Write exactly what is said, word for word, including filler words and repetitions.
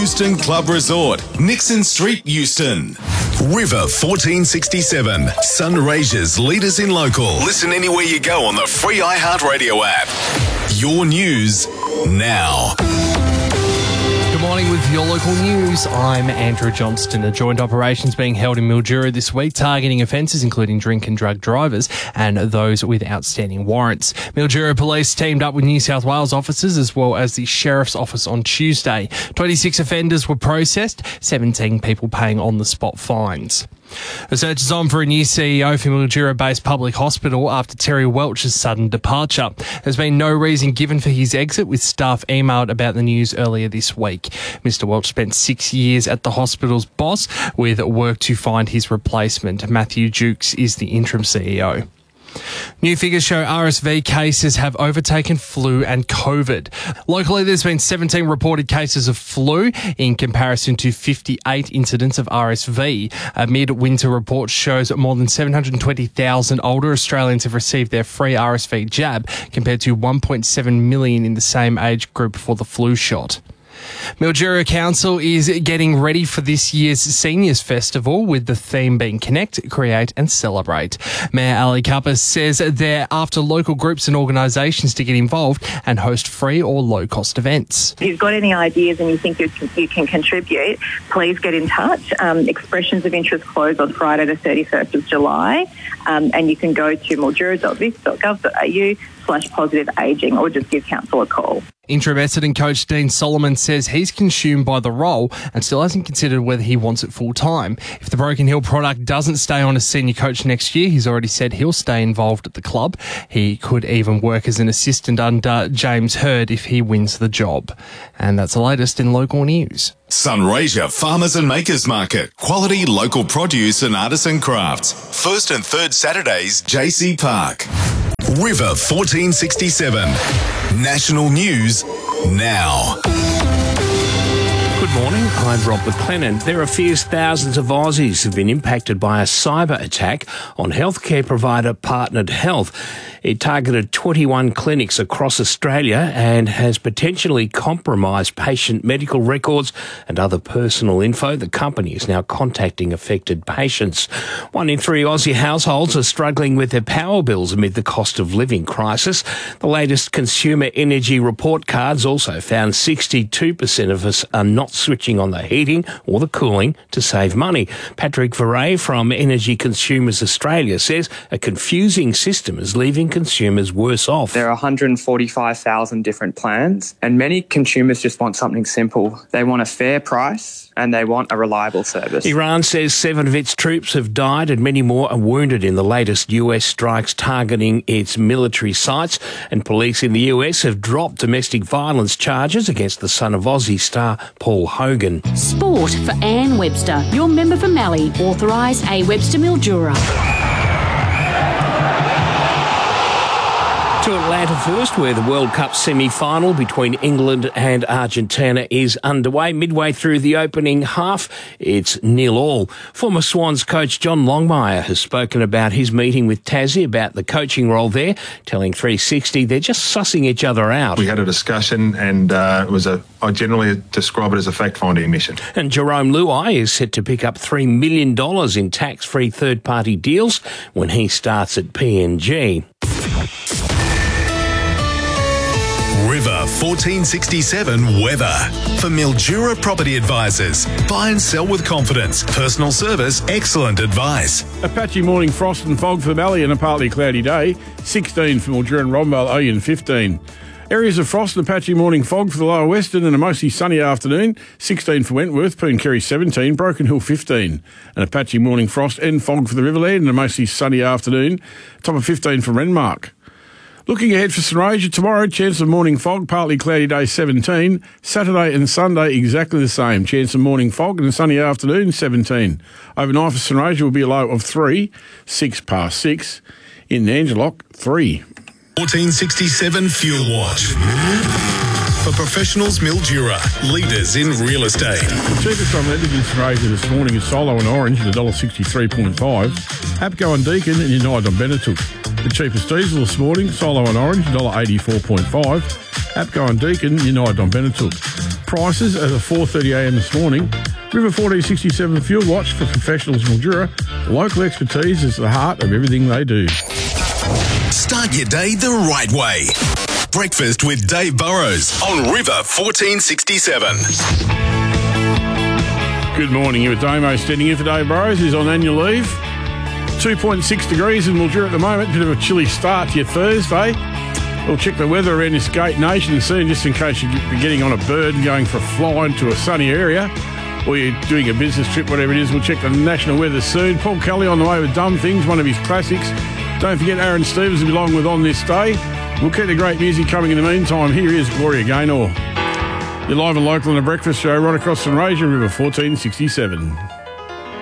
Euston Club Resort, Nixon Street, Euston. River fourteen sixty-seven, Sunraysia's leaders in local. Listen anywhere you go on the free iHeartRadio app. Your news now. Good morning with your local news. I'm Andrew Johnston. A joint operation's being held in Mildura this week, targeting offences including drink and drug drivers and those with outstanding warrants. Mildura Police teamed up with New South Wales officers as well as the Sheriff's Office on Tuesday. twenty-six offenders were processed, seventeen people paying on-the-spot fines. A search is on for a new C E O for Mildura-based public hospital after Terry Welch's sudden departure. There's been no reason given for his exit, with staff emailed about the news earlier this week. Mister Welch spent six years at the hospital's boss, with work to find his replacement. Matthew Jukes is the interim C E O. New figures show R S V cases have overtaken flu and COVID. Locally, there's been seventeen reported cases of flu in comparison to fifty-eight incidents of R S V. A mid-winter report shows more than seven hundred twenty thousand older Australians have received their free R S V jab, compared to one point seven million in the same age group for the flu shot. Mildura Council is getting ready for this year's Seniors Festival, with the theme being Connect, Create and Celebrate. Mayor Ali Kappa says they're after local groups and organisations to get involved and host free or low-cost events. If you've got any ideas and you think you can, you can contribute, please get in touch. Um, expressions of interest close on Friday the thirty-first of July, um, and you can go to mildura dot vic dot gov dot a u slash positive ageing or just give council a call. Interim Essendon coach Dean Solomon says he's consumed by the role and still hasn't considered whether he wants it full-time. If the Broken Hill product doesn't stay on as senior coach next year, he's already said he'll stay involved at the club. He could even work as an assistant under James Hird if he wins the job. And that's the latest in local news. Sunraysia Farmers and Makers Market. Quality local produce and artisan crafts. First and third Saturdays, J C Park. River fourteen sixty-seven. National News now. Good morning, I'm Rob McLennan. There are fears thousands of Aussies have been impacted by a cyber attack on healthcare provider Partnered Health. It targeted twenty-one clinics across Australia and has potentially compromised patient medical records and other personal info. The company is now contacting affected patients. One in three Aussie households are struggling with their power bills amid the cost of living crisis. The latest consumer energy report cards also found sixty-two percent of us are not switching on the heating or the cooling to save money. Patrick Verret from Energy Consumers Australia says a confusing system is leaving consumers worse off. There are one hundred forty-five thousand different plans, and many consumers just want something simple. They want a fair price and they want a reliable service. Iran says seven of its troops have died and many more are wounded in the latest U S strikes targeting its military sites, and police in the U S have dropped domestic violence charges against the son of Aussie star Paul Hogan. Sport for Anne Webster, your member for Mallee, authorised A Webster Mildura. To Atlanta first, where the World Cup semi-final between England and Argentina is underway. Midway through the opening half, it's nil all. Former Swans coach John Longmire has spoken about his meeting with Tassie about the coaching role there, telling three sixty they're just sussing each other out. We had a discussion and uh, it was a, I generally describe it as a fact-finding mission. And Jerome Luai is set to pick up three million dollars in tax-free third-party deals when he starts at P N G. River fourteen sixty-seven weather. For Mildura Property Advisors. Buy and sell with confidence. Personal service, excellent advice. A patchy morning frost and fog for Mallee and a partly cloudy day. sixteen for Mildura and Romvale, Oyen fifteen. Areas of frost and a patchy morning fog for the lower western and a mostly sunny afternoon. sixteen for Wentworth, Pooncarie seventeen, Broken Hill fifteen. And a patchy morning frost and fog for the Riverland and a mostly sunny afternoon. Top of fifteen for Renmark. Looking ahead for Sunraysia tomorrow, chance of morning fog, partly cloudy day seventeen. Saturday and Sunday exactly the same. Chance of morning fog and a sunny afternoon seventeen. Overnight for Sunraysia will be a low of three, six past six. In Angelock, three. fourteen sixty-seven Fuel Watch. For professionals, Mildura, leaders in real estate. The cheapest on lenders in Sunraysia this morning is Solo and Orange at one dollar sixty-three point five. Apco and Deakin and United on Benetooth. The cheapest diesel this morning, Solo and Orange, one dollar eighty-four point five. Apco and Deakin, United on Benetooth. prices as of four thirty a m this morning. River fourteen sixty-seven Fuel Watch for professionals in Mildura. Local expertise is the heart of everything they do. Start your day the right way. Breakfast with Dave Burrows on River fourteen sixty-seven. Good morning. You were Damo standing in for Dave Burrows, who's on annual leave. two point six degrees in Mildura at the moment. Bit of a chilly start to your Thursday. We'll check the weather around this great nation soon, just in case you're getting on a bird and going for a fly into a sunny area, or you're doing a business trip, whatever it is. We'll check the national weather soon. Paul Kelly on the way with Dumb Things, one of his classics. Don't forget Aaron Stevens will be along with On This Day. We'll keep the great music coming in the meantime. Here is Gloria Gaynor. You're live and local on the breakfast show right across from Rasia River fourteen sixty-seven.